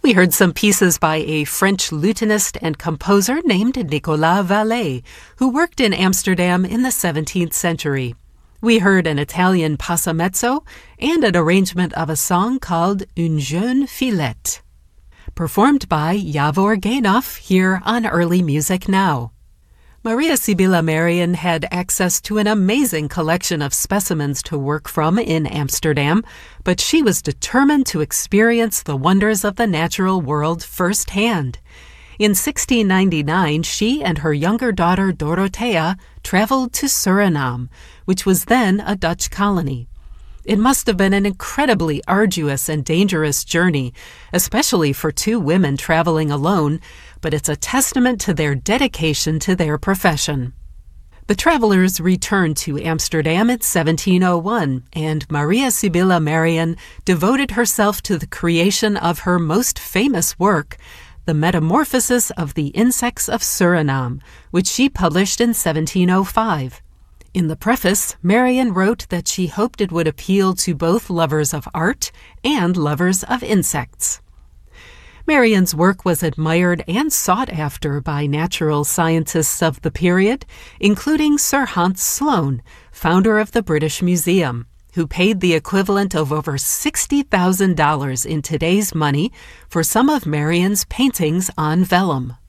We heard some pieces by a French lutenist and composer named Nicolas Vallet, who worked in Amsterdam in the 17th century. We heard an Italian passamezzo and an arrangement of a song called Une jeune fillette, performed by Yavor Gainoff here on Early Music Now. Maria Sibylla Merian had access to an amazing collection of specimens to work from in Amsterdam, but she was determined to experience the wonders of the natural world firsthand. In 1699, she and her younger daughter Dorothea traveled to Suriname, which was then a Dutch colony. It must have been an incredibly arduous and dangerous journey, especially for two women traveling alone, but it's a testament to their dedication to their profession. The travelers returned to Amsterdam in 1701, and Maria Sibylla Merian devoted herself to the creation of her most famous work, The Metamorphosis of the Insects of Suriname, which she published in 1705. In the preface, Merian wrote that she hoped it would appeal to both lovers of art and lovers of insects. Merian's work was admired and sought after by natural scientists of the period, including Sir Hans Sloane, founder of the British Museum, who paid the equivalent of over $60,000 in today's money for some of Merian's paintings on vellum.